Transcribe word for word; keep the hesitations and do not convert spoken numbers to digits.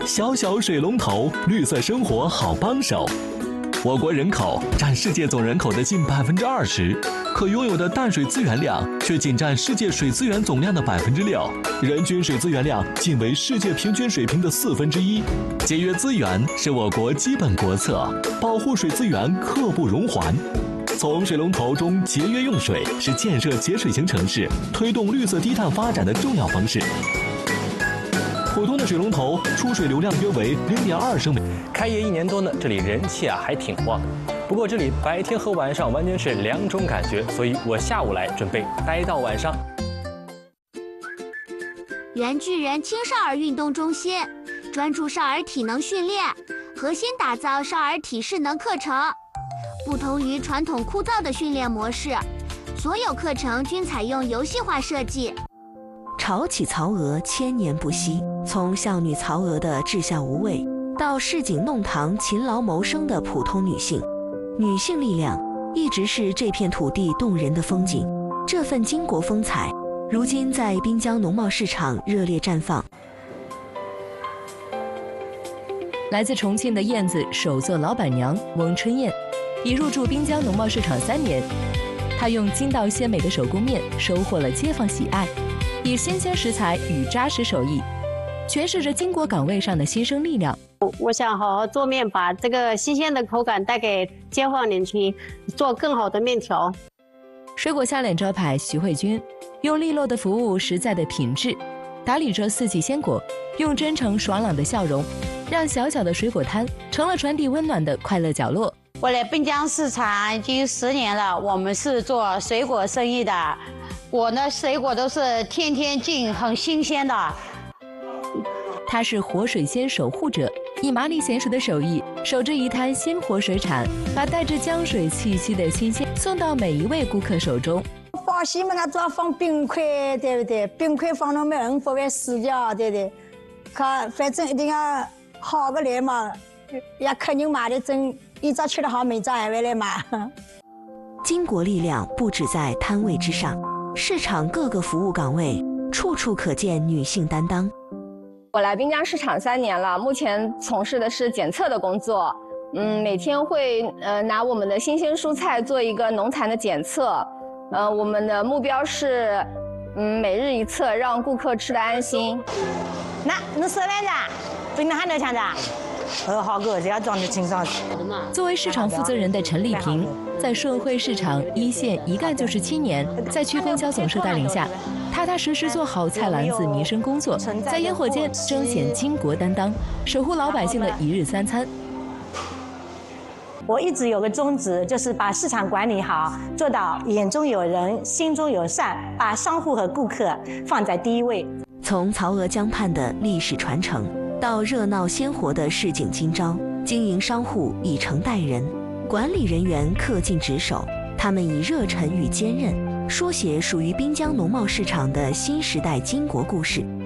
小小水龙头，绿色生活好帮手。我国人口占世界总人口的近百分之二十，可拥有的淡水资源量却仅占世界水资源总量的百分之六，人均水资源量仅为世界平均水平的四分之一。节约资源是我国基本国策，保护水资源刻不容缓。从水龙头中节约用水是建设节水型城市、推动绿色低碳发展的重要方式。普通的水龙头出水流量约为零点二升每。 开业一年多呢，这里人气啊还挺旺。不过这里白天和晚上完全是两种感觉，所以我下午来准备待到晚上。 原巨人青少儿运动中心专注少儿体能训练，核心打造少儿体适能课程。不同于传统枯燥的训练模式，所有课程均采用游戏化设计。 潮起曹娥千年不息，从少女曹娥的志向无畏，到市井弄堂勤劳谋生的普通女性，女性力量一直是这片土地动人的风景。这份巾帼风采，如今在滨江农贸市场热烈绽放。 来自重庆的燕子首座老板娘翁春燕，已入驻滨江农贸市场三年。她用筋道鲜美的手工面收获了街坊喜爱，以新鲜食材与扎实手艺，诠释着巾帼岗位上的新生力量。 我想好好做面，把这个新鲜的口感带给街坊邻居，做更好的面条。 水果下脸招牌徐慧君，用利落的服务、实在的品质，打理着四季鲜果，用真诚爽朗的笑容，让小小的水果摊成了传递温暖的快乐角落。 我来滨江市场已经十年了，我们是做水果生意的。我呢，水果都是天天进，很新鲜的。 他是活水仙守护者，以麻利娴熟的手艺守着一滩鲜活水产，把带着江水气息的新鲜送到每一位顾客手中。 保鲜嘛，它主要放冰块，对不对？冰块放到没人不会死掉，对不对？看，反正一定要好个来嘛，要客人买的真，一早吃得好，每早还会来买。 巾帼力量不止在摊位之上，市场各个服务岗位处处可见女性担当。 我来滨江市场三年了，目前从事的是检测的工作。嗯，每天会呃拿我们的新鲜蔬菜做一个农残的检测。呃，我们的目标是，嗯，每日一测，让顾客吃得安心。 那你吃饭的，对面还能抢的？呃，好个，这样装的清爽。 作为市场负责人的陈丽萍，在顺汇市场一线一干就是七年，在区分销总社带领下，踏踏实实做好菜篮子民生工作，在烟火间彰显巾帼担当，守护老百姓的一日三餐。 我一直有个宗旨，就是把市场管理好，做到眼中有人，心中有善，把商户和顾客放在第一位。 从曹娥江畔的历史传承，到热闹鲜活的市井今朝，经营商户以诚待人，管理人员恪尽职守，他们以热忱与坚韧，书写属于滨江农贸市场的新时代巾帼故事。